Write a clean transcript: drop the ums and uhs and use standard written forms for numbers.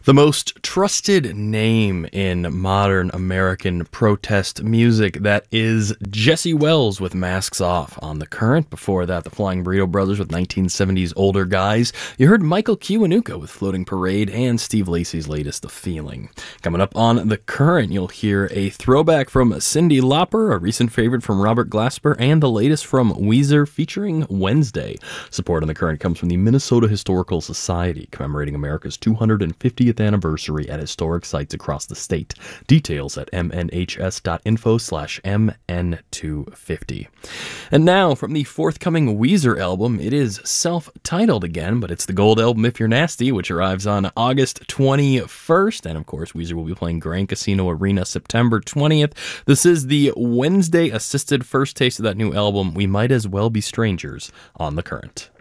The most trusted name in modern American protest music, that is Jesse Wells with Masks Off on The Current. Before that, the Flying Burrito Brothers with 1970s Older Guys. You heard Michael Kiwanuka with Floating Parade and Steve Lacy's latest, The Feeling. Coming up on The Current, you'll hear a throwback from Cyndi Lauper, a recent favorite from Robert Glasper, and the latest from Weezer featuring Wednesday. Support on The Current comes from the Minnesota Historical Society, commemorating America's 250th anniversary at historic sites across the state. Details at mnhs.info/mn250. And now, from the forthcoming Weezer album, it is self-titled again, but it's the Gold Album If You're Nasty, which arrives on August 21st. And of course, Weezer will be playing Grand Casino Arena September 20th. This is the Wednesday assisted first taste of that new album, We Might As Well Be Strangers, on The Current.